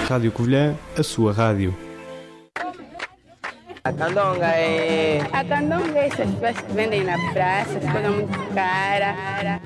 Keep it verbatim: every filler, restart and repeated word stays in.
Rádio Covilhã, a sua rádio. A candonga é... A candonga é essas pessoas que vendem na praça, coisa muito cara.